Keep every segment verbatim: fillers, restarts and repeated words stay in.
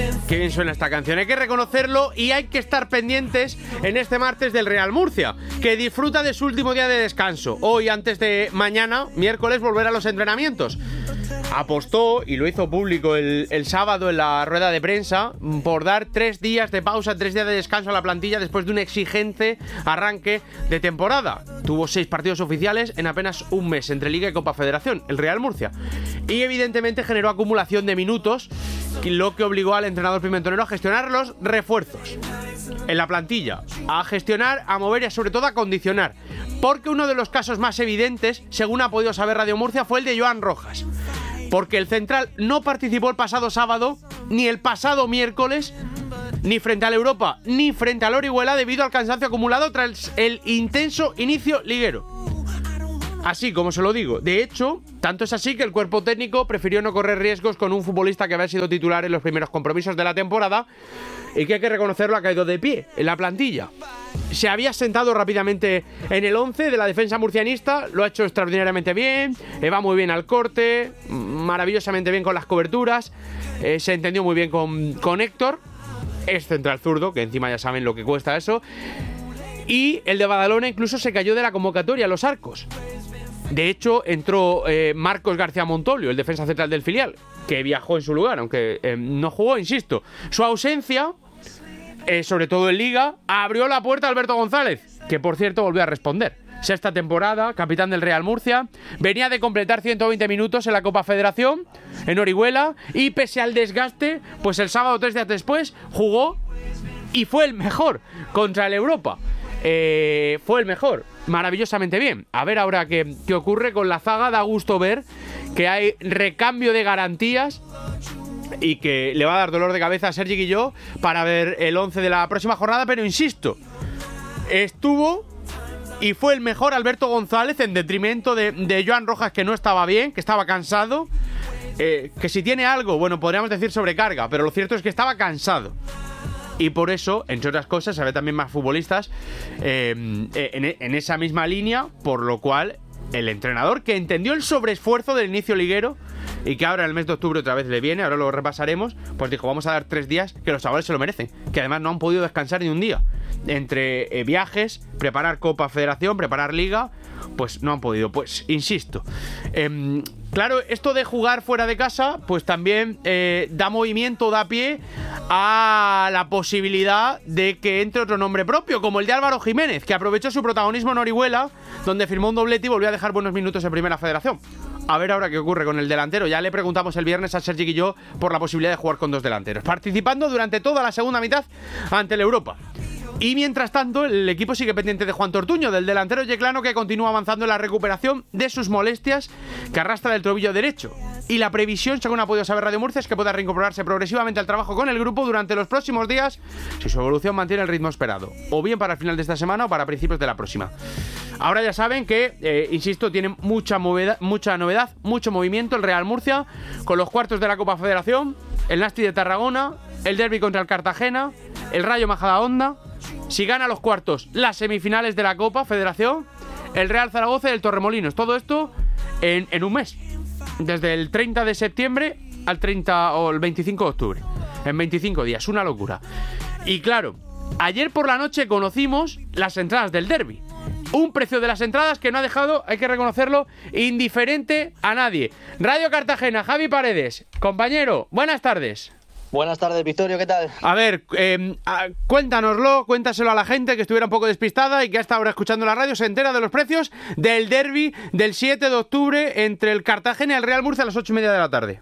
Qué bien suena esta canción, hay que reconocerlo y hay que estar pendientes en este martes del Real Murcia, que disfruta de su último día de descanso. Hoy, antes de mañana, miércoles, volver a los entrenamientos. Apostó, y lo hizo público el, el sábado en la rueda de prensa, por dar tres días de pausa, tres días de descanso a la plantilla después de un exigente arranque de temporada. Tuvo seis partidos oficiales en apenas un mes entre Liga y Copa Federación, el Real Murcia. Y evidentemente generó acumulación de minutos, lo que obligó al entrenador pimentonero a gestionar los refuerzos en la plantilla, a gestionar, a mover y sobre todo a condicionar. Porque uno de los casos más evidentes, según ha podido saber Radio Murcia, fue el de Joan Rojas. Porque el central no participó el pasado sábado, ni el pasado miércoles, ni frente al Europa, ni frente al Orihuela, debido al cansancio acumulado tras el intenso inicio liguero. Así como se lo digo. De hecho, tanto es así que el cuerpo técnico prefirió no correr riesgos con un futbolista que había sido titular en los primeros compromisos de la temporada y que, hay que reconocerlo, ha caído de pie en la plantilla. Se había sentado rápidamente en el once de la defensa murcianista, lo ha hecho extraordinariamente bien, eh, va muy bien al corte, maravillosamente bien con las coberturas, eh, se entendió muy bien con, con Héctor, es central zurdo, que encima ya saben lo que cuesta eso, y el de Badalona incluso se cayó de la convocatoria a los arcos. De hecho, entró eh, Marcos García Montolio, el defensa central del filial, que viajó en su lugar, aunque eh, no jugó, insisto. Su ausencia, eh, sobre todo en Liga, abrió la puerta a Alberto González, que por cierto volvió a responder. Sexta temporada, capitán del Real Murcia, venía de completar ciento veinte minutos en la Copa Federación, en Orihuela, y pese al desgaste, pues el sábado, tres días después, jugó y fue el mejor contra el Europa. Eh, fue el mejor, maravillosamente bien. A ver ahora qué, qué ocurre con la zaga. Da gusto ver que hay recambio de garantías y que le va a dar dolor de cabeza a Sergi Guilló para ver el once de la próxima jornada. Pero insisto, estuvo y fue el mejor Alberto González en detrimento de, de Joan Rojas, que no estaba bien, que estaba cansado, eh, que si tiene algo, bueno, podríamos decir sobrecarga, pero lo cierto es que estaba cansado. Y por eso, entre otras cosas, se ve también más futbolistas eh, en, en esa misma línea, por lo cual el entrenador, que entendió el sobreesfuerzo del inicio liguero y que ahora en el mes de octubre otra vez le viene, ahora lo repasaremos, pues dijo, vamos a dar tres días que los chavales se lo merecen, que además no han podido descansar ni un día. Entre eh, viajes, preparar Copa Federación, preparar Liga, pues no han podido. Pues insisto, eh, claro, esto de jugar fuera de casa, pues también eh, da movimiento, da pie a la posibilidad de que entre otro nombre propio, como el de Álvaro Jiménez, que aprovechó su protagonismo en Orihuela, donde firmó un doblete y volvió a dejar buenos minutos en Primera Federación. A ver ahora qué ocurre con el delantero. Ya le preguntamos el viernes a Sergi Guilló por la posibilidad de jugar con dos delanteros, participando durante toda la segunda mitad ante el Europa. Y mientras tanto, el equipo sigue pendiente de Juan Tortuño, del delantero yeclano, que continúa avanzando en la recuperación de sus molestias que arrastra del tobillo derecho. Y la previsión, según ha podido saber Radio Murcia, es que pueda reincorporarse progresivamente al trabajo con el grupo durante los próximos días, si su evolución mantiene el ritmo esperado, o bien para el final de esta semana o para principios de la próxima. Ahora ya saben que, eh, insisto, tiene mucha, moveda, mucha novedad, mucho movimiento el Real Murcia, con los cuartos de la Copa Federación, el Nasti de Tarragona, el derbi contra el Cartagena, el Rayo Majadahonda. Si gana los cuartos, las semifinales de la Copa Federación, el Real Zaragoza y el Torremolinos. Todo esto en, en un mes. Desde el treinta de septiembre al treinta o el veinticinco de octubre. En veinticinco días. Una locura. Y claro, ayer por la noche conocimos las entradas del derbi. Un precio de las entradas que no ha dejado, hay que reconocerlo, indiferente a nadie. Radio Cartagena, Javi Paredes. Compañero, buenas tardes. Buenas tardes, Victorio, ¿qué tal? A ver, eh, a, cuéntanoslo, cuéntaselo a la gente que estuviera un poco despistada y que hasta ahora escuchando la radio se entera de los precios del derbi del siete de octubre entre el Cartagena y el Real Murcia a las ocho y media de la tarde.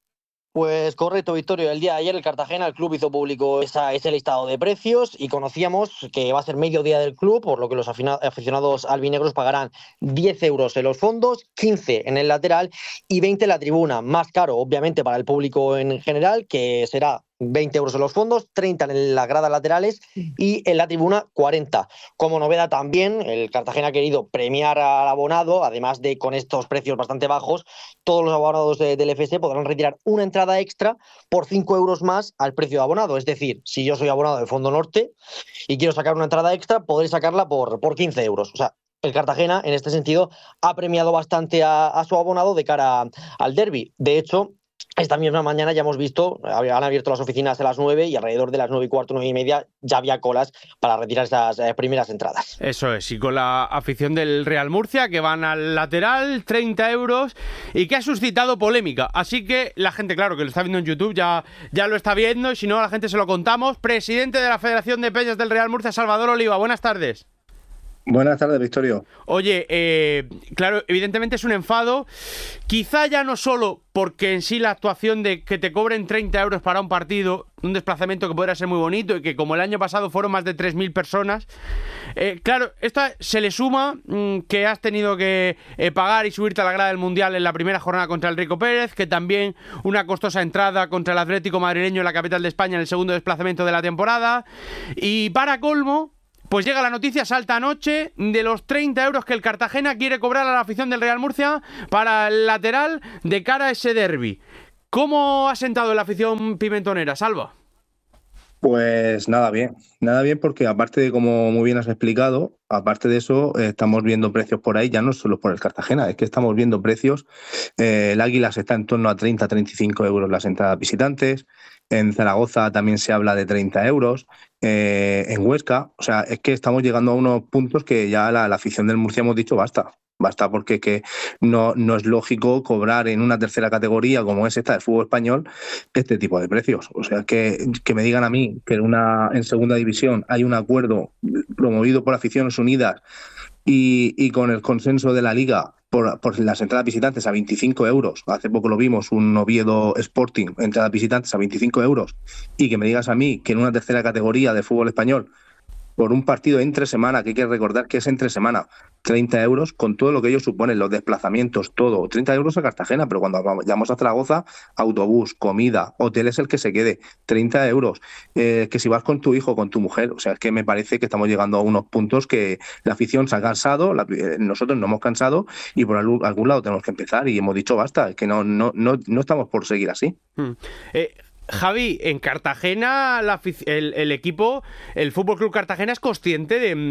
Pues correcto, Victorio. El día de ayer el Cartagena, el club hizo público esa, ese listado de precios y conocíamos que va a ser mediodía del club, por lo que los aficionados albinegros pagarán diez euros en los fondos, quince en el lateral y veinte en la tribuna. Más caro, obviamente, para el público en general, que será veinte euros en los fondos, treinta en las gradas laterales y en la tribuna cuarenta. Como novedad también, el Cartagena ha querido premiar al abonado, además de con estos precios bastante bajos, todos los abonados de, del F S podrán retirar una entrada extra por cinco euros más al precio de abonado. Es decir, si yo soy abonado de Fondo Norte y quiero sacar una entrada extra, podré sacarla por, por quince euros. O sea, el Cartagena, en este sentido, ha premiado bastante a, a su abonado de cara a, al derbi. De hecho, esta misma mañana ya hemos visto, han abierto las oficinas a las nueve y alrededor de las nueve y cuarto, nueve y media ya había colas para retirar esas eh, primeras entradas. Eso es, y con la afición del Real Murcia que van al lateral, treinta euros, y que ha suscitado polémica. Así que la gente, claro, que lo está viendo en YouTube ya, ya lo está viendo, y si no, a la gente se lo contamos. Presidente de la Federación de Peñas del Real Murcia, Salvador Oliva, buenas tardes. Buenas tardes, Victorio. Oye, eh, claro, evidentemente es un enfado, quizá ya no solo porque en sí la actuación de que te cobren treinta euros para un partido, un desplazamiento que podría ser muy bonito y que como el año pasado fueron más de tres mil personas, eh, claro, esto se le suma mmm, que has tenido que eh, pagar y subirte a la grada del Mundial en la primera jornada contra el Rico Pérez, que también una costosa entrada contra el Atlético madrileño en la capital de España en el segundo desplazamiento de la temporada, y para colmo, pues llega la noticia, salta anoche, de los treinta euros que el Cartagena quiere cobrar a la afición del Real Murcia para el lateral de cara a ese derbi. ¿Cómo ha sentado la afición pimentonera, Salva? Pues nada bien, nada bien porque aparte de, como muy bien has explicado, aparte de eso, eh, estamos viendo precios por ahí, ya no solo por el Cartagena, es que estamos viendo precios, eh, el Águilas está en torno a treinta a treinta y cinco euros las entradas visitantes, en Zaragoza también se habla de treinta euros, eh, en Huesca, o sea, es que estamos llegando a unos puntos que ya la, la afición del Murcia hemos dicho basta. Basta porque que no, no es lógico cobrar en una tercera categoría como es esta del fútbol español este tipo de precios. O sea, que, que me digan a mí que en, una, en segunda división hay un acuerdo promovido por Aficiones Unidas y, y con el consenso de la Liga por, por las entradas visitantes a veinticinco euros. Hace poco lo vimos, un Oviedo Sporting, entradas visitantes a veinticinco euros. Y que me digas a mí que en una tercera categoría de fútbol español, por un partido entre semana, que hay que recordar que es entre semana, treinta euros, con todo lo que ellos suponen, los desplazamientos, todo, treinta euros a Cartagena, pero cuando vamos a Zaragoza, autobús, comida, hotel es el que se quede, treinta euros, eh, que si vas con tu hijo, con tu mujer, o sea, es que me parece que estamos llegando a unos puntos que la afición se ha cansado, la, eh, nosotros no hemos cansado y por algún, algún lado tenemos que empezar y hemos dicho basta, es que no, no, no, no estamos por seguir así. Hmm. Eh... Javi, en Cartagena la, el, el equipo, el F C Cartagena es consciente de,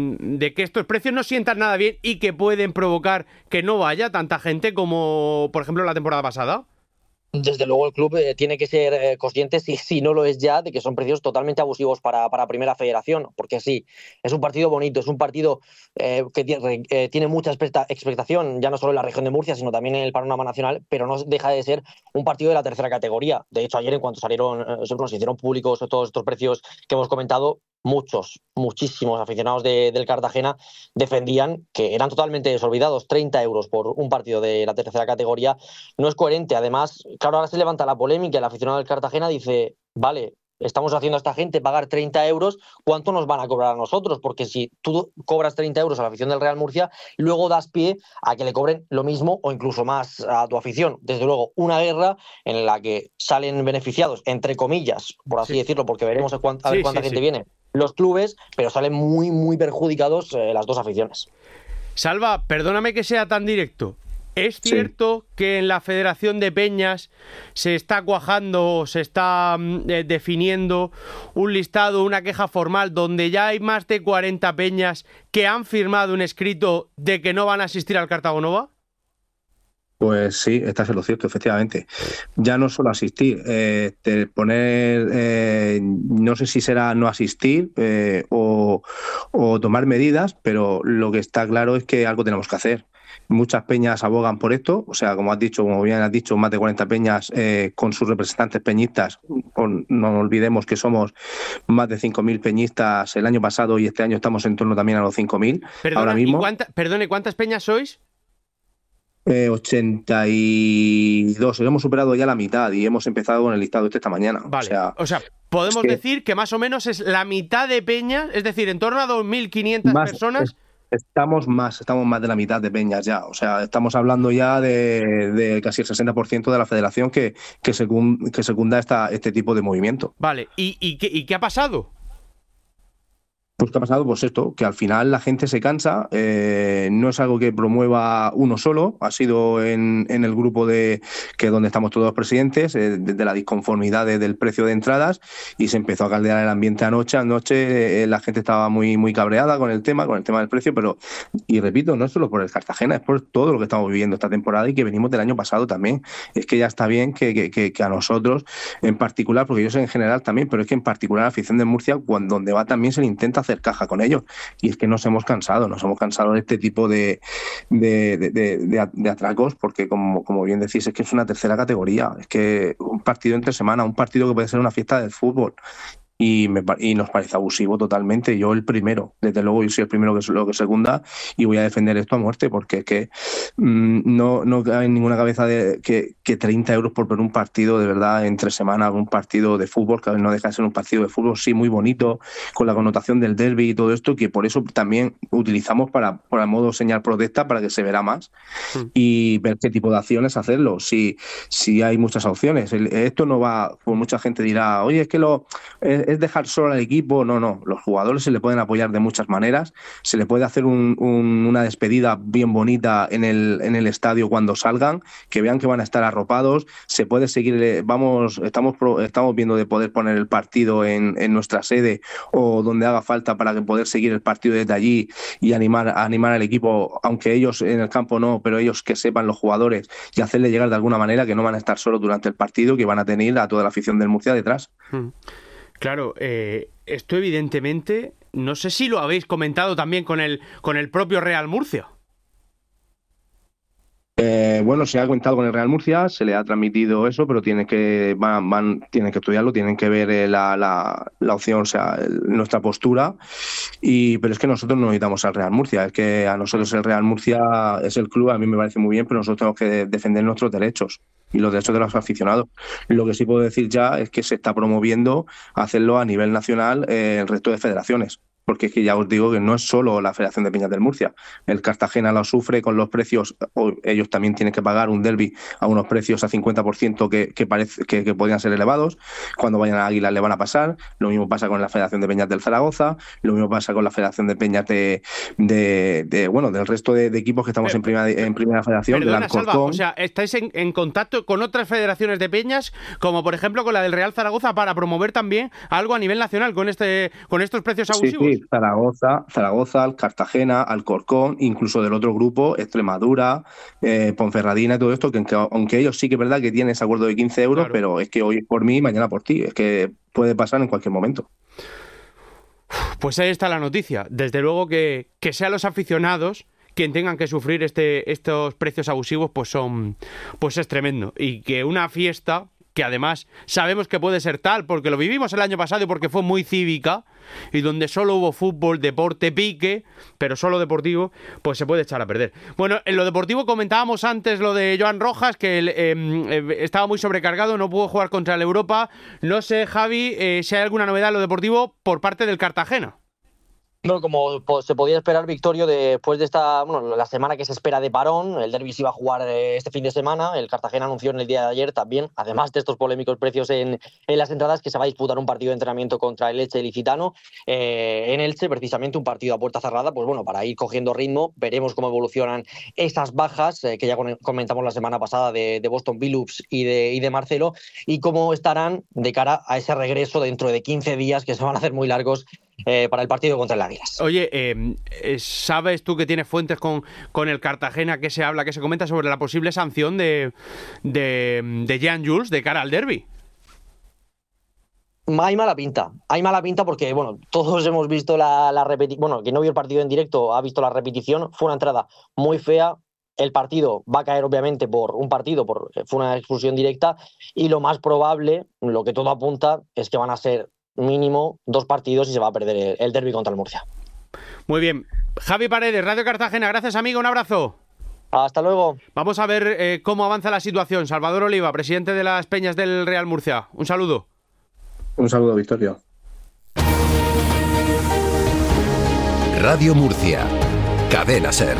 de que estos precios no sientan nada bien y que pueden provocar que no vaya tanta gente como, por ejemplo, la temporada pasada. Desde luego el club eh, tiene que ser eh, consciente, si, si no lo es ya, de que son precios totalmente abusivos para, para Primera Federación, porque sí, es un partido bonito, es un partido eh, que tiene, eh, tiene mucha expectación, ya no solo en la región de Murcia, sino también en el panorama nacional, pero no deja de ser un partido de la tercera categoría. De hecho, ayer en cuanto salieron, eh, se hicieron públicos todos estos precios que hemos comentado, muchos, muchísimos aficionados de, del Cartagena defendían que eran totalmente desolvidados. Treinta euros por un partido de la tercera categoría no es coherente. Además, claro, ahora se levanta la polémica. El aficionado del Cartagena dice, vale, estamos haciendo a esta gente pagar treinta euros, ¿cuánto nos van a cobrar a nosotros? Porque si tú cobras treinta euros a la afición del Real Murcia, luego das pie a que le cobren lo mismo o incluso más a tu afición. Desde luego, una guerra en la que salen beneficiados, entre comillas, por así sí. decirlo, porque veremos a, cuánta, a ver sí, cuánta sí, gente sí. viene, los clubes, pero salen muy, muy perjudicados eh, las dos aficiones. Salva, perdóname que sea tan directo. ¿Es cierto sí. que en la Federación de Peñas se está cuajando, se está eh, definiendo un listado, una queja formal, donde ya hay más de cuarenta peñas que han firmado un escrito de que no van a asistir al Cartagonova? Pues sí, estás en lo cierto, efectivamente. Ya no solo asistir, eh, te poner, eh, no sé si será no asistir eh, o, o tomar medidas, pero lo que está claro es que algo tenemos que hacer. Muchas peñas abogan por esto, o sea, como has dicho, como bien has dicho, más de cuarenta peñas eh, con sus representantes peñistas. No olvidemos que somos más de cinco mil peñistas el año pasado y este año estamos en torno también a los cinco mil. Ahora mismo. ¿y cuánta, perdone, ¿cuántas peñas sois? Eh, ochenta y dos, hemos superado ya la mitad y hemos empezado con el listado este esta mañana. Vale, o sea, o sea podemos es que decir que más o menos es la mitad de peñas, es decir, en torno a dos mil quinientas personas. Es, estamos más, estamos más de la mitad de peñas ya, o sea, estamos hablando ya de, de casi el sesenta por ciento de la federación que, que, secund, que secunda esta, este tipo de movimiento. Vale, ¿y, y, qué, y qué ha pasado? Pues ¿qué ha pasado? Pues esto, que al final la gente se cansa, eh, no es algo que promueva uno solo, ha sido en, en el grupo de que donde estamos todos los presidentes, eh, desde la disconformidad de, del precio de entradas, y se empezó a caldear el ambiente anoche, anoche eh, la gente estaba muy, muy cabreada con el tema, con el tema del precio, pero, y repito, no es solo por el Cartagena, es por todo lo que estamos viviendo esta temporada y que venimos del año pasado también. Es que ya está bien que, que, que, que a nosotros en particular, porque yo sé en general también, pero es que en particular la afición de Murcia, cuando, donde va también se le intenta hacer caja con ellos, y es que nos hemos cansado, nos hemos cansado de este tipo de, de, de, de, de, de atracos, porque como, como bien decís, es que es una tercera categoría, es que un partido entre semana, un partido que puede ser una fiesta del fútbol, y, me, y nos parece abusivo totalmente. Yo el primero, desde luego yo soy el primero que lo que segunda, y voy a defender esto a muerte, porque es que mmm, no, no cabe en ninguna cabeza de que, que treinta euros por ver un partido de verdad entre semana, un partido de fútbol, que no deja de ser un partido de fútbol, sí, muy bonito, con la connotación del derbi y todo esto, que por eso también utilizamos para, para modo señal protesta, para que se verá más, mm. y ver qué tipo de acciones hacerlo, si, si hay muchas opciones. El, esto no va, pues mucha gente dirá, oye, es que lo... Es, es dejar solo al equipo. No, no, los jugadores se le pueden apoyar de muchas maneras, se le puede hacer un, un, una despedida bien bonita en el, en el estadio cuando salgan, que vean que van a estar arropados, se puede seguir, vamos, estamos, estamos viendo de poder poner el partido en, en nuestra sede o donde haga falta para que poder seguir el partido desde allí y animar, animar al equipo, aunque ellos en el campo no, pero ellos que sepan los jugadores, y hacerle llegar de alguna manera que no van a estar solos durante el partido, que van a tener a toda la afición del Murcia detrás. Hmm. Claro, eh, esto evidentemente, no sé si lo habéis comentado también con el, con el propio Real Murcia. Eh, bueno, se ha comentado con el Real Murcia, se le ha transmitido eso, pero tienen que van, van tienen que estudiarlo, tienen que ver eh, la, la, la opción, o sea, el, nuestra postura. Y pero es que nosotros no necesitamos al Real Murcia, es que a nosotros el Real Murcia es el club, a mí me parece muy bien, pero nosotros tenemos que defender nuestros derechos y los derechos de los aficionados. Lo que sí puedo decir ya es que se está promoviendo hacerlo a nivel nacional eh, el resto de federaciones. Porque es que ya os digo que no es solo la Federación de Peñas del Murcia. El Cartagena lo sufre con los precios, o ellos también tienen que pagar un derbi a unos precios a cincuenta por ciento que, que, parece, que, que podrían ser elevados. Cuando vayan a Águilas le van a pasar. Lo mismo pasa con la Federación de Peñas del Zaragoza. Lo mismo pasa con la Federación de Peñas de, de, de bueno, del resto de, de equipos que estamos pero, en, primera, en primera federación. Perdona, Salva, o sea, ¿estáis en, en contacto con otras federaciones de peñas, como por ejemplo con la del Real Zaragoza, para promover también algo a nivel nacional con, este, con estos precios abusivos? Sí, sí. Zaragoza, Zaragoza, Cartagena, Alcorcón, incluso del otro grupo, Extremadura, eh, Ponferradina y todo esto, que aunque ellos sí que es verdad que tienen ese acuerdo de quince euros, claro, pero es que hoy por mí, mañana por ti, es que puede pasar en cualquier momento. Pues ahí está la noticia. Desde luego que, que sean los aficionados quien tengan que sufrir este, estos precios abusivos, pues son, pues es tremendo. Y que una fiesta, que además sabemos que puede ser tal, porque lo vivimos el año pasado y porque fue muy cívica, y donde solo hubo fútbol, deporte, pique, pero solo deportivo, pues se puede echar a perder. Bueno, en lo deportivo comentábamos antes lo de Joan Rojas, que eh, eh, estaba muy sobrecargado, no pudo jugar contra el Europa. No sé, Javi, eh, si hay alguna novedad en lo deportivo por parte del Cartagena. No, como se podía esperar, Victorio, después de esta, bueno, la semana que se espera de parón, el derbi se iba a jugar este fin de semana. El Cartagena anunció en el día de ayer también, además de estos polémicos precios en, en las entradas, que se va a disputar un partido de entrenamiento contra el Elche ilicitano eh, en Elche, precisamente un partido a puerta cerrada, pues bueno, para ir cogiendo ritmo. Veremos cómo evolucionan estas bajas eh, que ya comentamos la semana pasada de, de Boston Billups y de, y de Marcelo, y cómo estarán de cara a ese regreso dentro de quince días, que se van a hacer muy largos Eh, para el partido contra el Águilas. Oye, eh, ¿sabes tú que tienes fuentes con, con el Cartagena, que se habla, que se comenta sobre la posible sanción de, de, de Jean Jules de cara al derbi? Hay mala pinta, hay mala pinta porque, bueno, todos hemos visto la, la repetición, bueno, quien no vio el partido en directo ha visto la repetición, fue una entrada muy fea. El partido va a caer obviamente por un partido, por, fue una expulsión directa, y lo más probable, lo que todo apunta, es que van a ser mínimo dos partidos y se va a perder el, el derbi contra el Murcia. Muy bien. Javi Paredes, Radio Cartagena, gracias amigo, un abrazo. Hasta luego. Vamos a ver eh, cómo avanza la situación. Salvador Oliva, presidente de las Peñas del Real Murcia. Un saludo. Un saludo, Victorio. Radio Murcia, Cadena SER.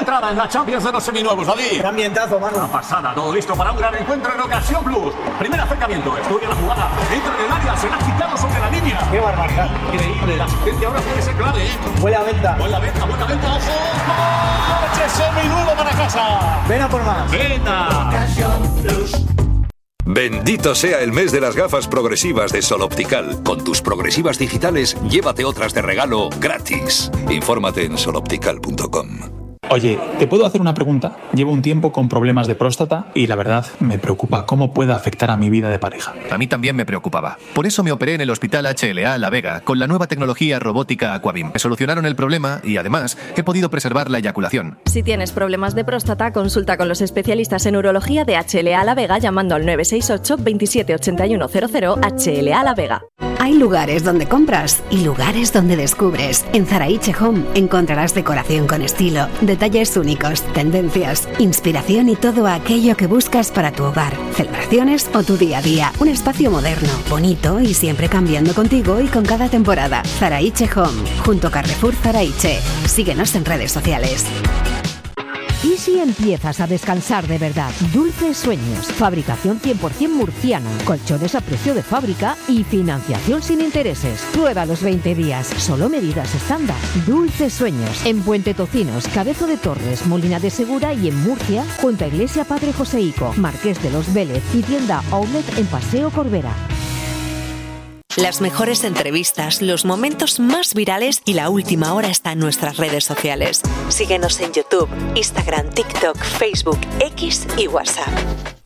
entrada en la Champions de los seminuevos, David. Qué ambientazo, mano. Una pasada, todo listo para un gran encuentro en Ocasión Plus. Primer acercamiento, estudia la jugada, entra en el área, será quitado sobre la línea. Qué barbaridad. Increíble, la asistencia ahora puede ser clave, ¿eh? Buena venta. Buena venta, buena venta, ojo. ¡Coche seminuevo para casa! Ven a por más. ¡Venta! Ocasión Plus. Bendito sea el mes de las gafas progresivas de Sol Optical. Con tus progresivas digitales, llévate otras de regalo gratis. Infórmate en sol optical punto com. Oye, ¿te puedo hacer una pregunta? Llevo un tiempo con problemas de próstata y la verdad me preocupa cómo puede afectar a mi vida de pareja. A mí también me preocupaba. Por eso me operé en el Hospital H L A La Vega con la nueva tecnología robótica Aquabim. Me solucionaron el problema y además he podido preservar la eyaculación. Si tienes problemas de próstata, consulta con los especialistas en urología de H L A La Vega llamando al nueve seis ocho, veintisiete ochenta y uno cero cero H L A La Vega. Hay lugares donde compras y lugares donde descubres. En Zaraiche Home encontrarás decoración con estilo, detalles únicos, tendencias, inspiración y todo aquello que buscas para tu hogar, celebraciones o tu día a día. Un espacio moderno, bonito y siempre cambiando contigo y con cada temporada. Zaraiche Home, junto a Carrefour Zaraiche. Síguenos en redes sociales. ¿Y si empiezas a descansar de verdad? Dulces Sueños, fabricación cien por ciento murciana, colchones a precio de fábrica y financiación sin intereses. Prueba los veinte días, solo medidas estándar. Dulces Sueños, en Puente Tocinos, Cabezo de Torres, Molina de Segura y en Murcia, junto a Iglesia Padre Joseico, Marqués de los Vélez y tienda Outlet en Paseo Corbera. Las mejores entrevistas, los momentos más virales y la última hora está en nuestras redes sociales. Síguenos en YouTube, Instagram, TikTok, Facebook, X y WhatsApp.